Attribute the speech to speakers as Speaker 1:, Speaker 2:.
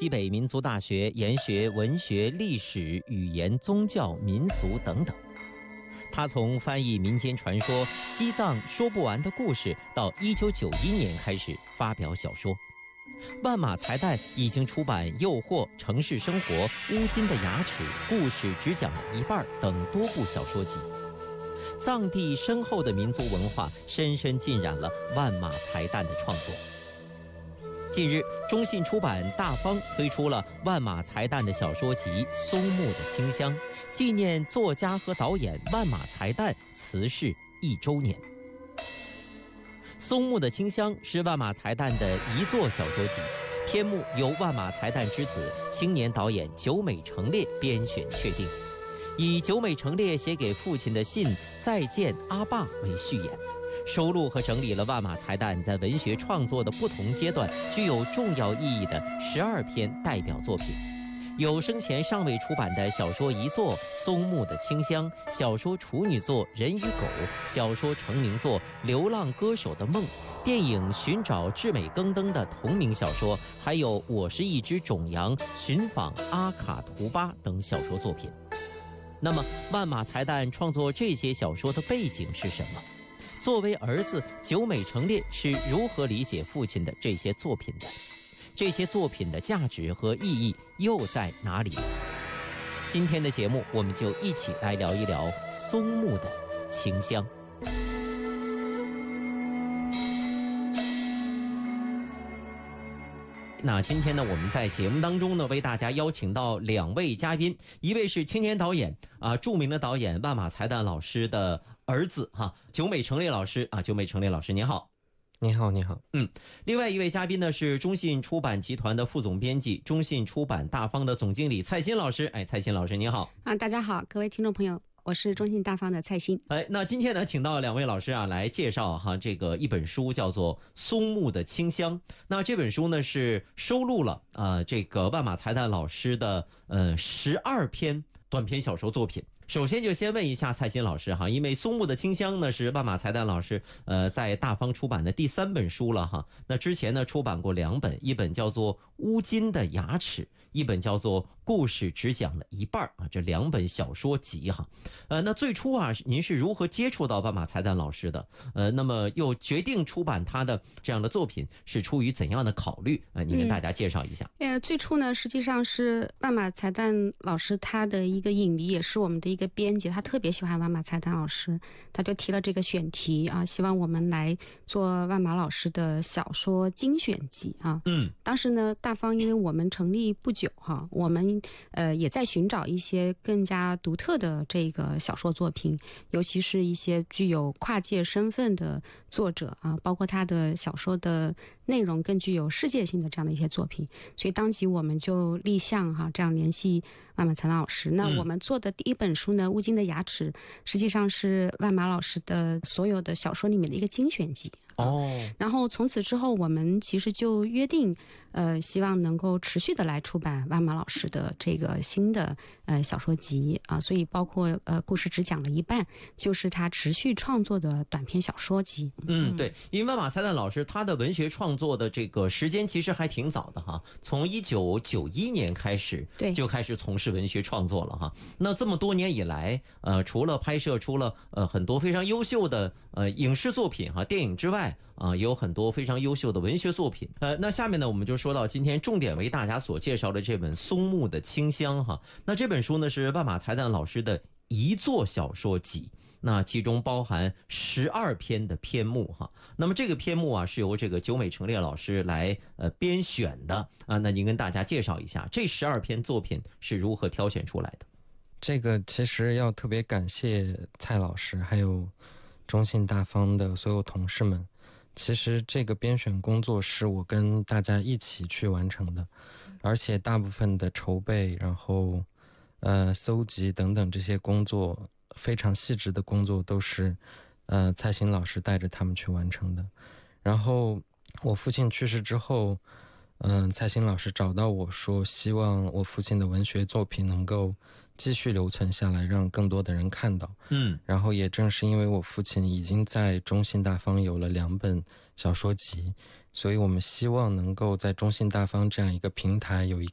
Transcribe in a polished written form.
Speaker 1: 西北民族大学研学文学、历史、语言、宗教、民俗等等。他从翻译民间传说《西藏说不完的故事》到1991年开始发表小说。万马才旦已经出版《诱惑》《城市生活》《乌金的牙齿》《故事只讲了一半》等多部小说集。藏地深厚的民族文化深深浸染了万马才旦的创作。近日，中信出版大方推出了万马才旦的小说集《松木的清香》，纪念作家和导演万马才旦辞世1周年。松木的清香是万马才旦的遗作小说集，篇目由万马才旦之子、青年导演久美成烈编选确定，以久美成烈写给父亲的信《再见阿爸》为序言，收录和整理了万马才旦在文学创作的不同阶段具有重要意义的12篇代表作品，有生前尚未出版的小说遗作《松木的清香》，小说处女作《人与狗》，小说成名作《流浪歌手的梦》，电影《寻找至美更登》的同名小说，还有《我是一只种羊》、寻访阿卡图巴等小说作品。那么，万马才旦创作这些小说的背景是什么？作为儿子，久美成烈是如何理解父亲的这些作品的？这些作品的价值和意义又在哪里呢？今天的节目，我们就一起来聊一聊松木的清香。那今天呢，我们在节目当中呢，为大家邀请到2位嘉宾，一位是青年导演著名的导演万马才旦老师的儿子久美成烈老师久美成烈老师您好。
Speaker 2: 你好，你好。
Speaker 1: 另外一位嘉宾呢是中信出版集团的副总编辑、中信出版大方的总经理蔡鑫老师。蔡鑫老师您好。
Speaker 3: 大家好，各位听众朋友，我是中信大方的蔡鑫。
Speaker 1: 那今天呢，请到2位老师来介绍这个一本书，叫做《松木的清香》。那这本书呢是收录了这个万马才旦老师的12篇短篇小说作品。首先就先问一下蔡鑫老师因为《松木的清香》呢是万马才旦老师在大方出版的第3本书了那之前呢出版过2本，一本叫做《乌金的牙齿》，一本叫做《故事只讲了一半》这2本小说集那最初您是如何接触到万马才旦老师的？那么又决定出版他的这样的作品是出于怎样的考虑？您跟大家介绍一下。
Speaker 3: 最初呢，实际上是万马才旦老师他的一个影迷，也是我们的一个编辑，他特别喜欢万马才旦老师，他就提了这个选题希望我们来做万马老师的小说精选集当时呢，大方因为我们成立不久我们也在寻找一些更加独特的这个小说作品，尤其是一些具有跨界身份的作者包括他的小说的内容更具有世界性的这样的一些作品，所以当即我们就立项这样联系万马才旦老师。那我们做的第1本书呢，《乌金的牙齿》，实际上是万马老师的所有的小说里面的一个精选集然后从此之后，我们其实就约定希望能够持续的来出版万马老师的这个新的小说集所以包括故事只讲了一半，就是他持续创作的短篇小说集。
Speaker 1: 对，因为万马才旦老师他的文学创作的这个时间其实还挺早的从1991年开始就开始从事文学创作了那这么多年以来除了拍摄出了很多非常优秀的影视作品电影之外也有很多非常优秀的文学作品。那下面呢，我们就说到今天重点为大家所介绍的这本《松木的清香》那这本书呢是万马才旦老师的遗作小说集，那其中包含12篇的篇目那么这个篇目是由这个久美成烈老师来编选的那您跟大家介绍一下这12篇作品是如何挑选出来的？
Speaker 2: 这个其实要特别感谢蔡老师还有中信大方的所有同事们，其实这个编选工作是我跟大家一起去完成的，而且大部分的筹备然后搜集等等这些工作，非常细致的工作都是蔡鑫老师带着他们去完成的。然后我父亲去世之后蔡鑫老师找到我说希望我父亲的文学作品能够继续留存下来，让更多的人看到。然后也正是因为我父亲已经在中信大方有了2本小说集，所以我们希望能够在中信大方这样一个平台有一